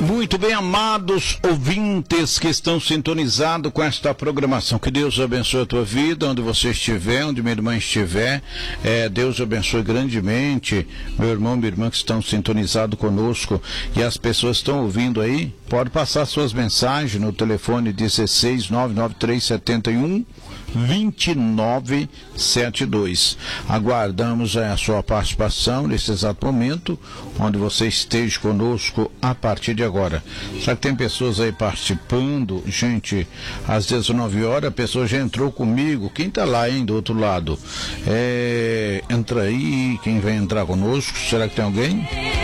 Muito bem, amados ouvintes que estão sintonizados com esta programação. Que Deus abençoe a tua vida, onde você estiver, onde minha irmã estiver. Deus abençoe grandemente meu irmão, minha irmã que estão sintonizados conosco. E as pessoas estão ouvindo aí, pode passar suas mensagens no telefone 16 993 71 2972. Aguardamos a sua participação nesse exato momento, onde você esteja conosco a partir de agora. Será que tem pessoas aí participando? Gente, às 19 horas a pessoa já entrou comigo. Quem está lá, hein, do outro lado? Entra aí, quem vai entrar conosco? Será que tem alguém?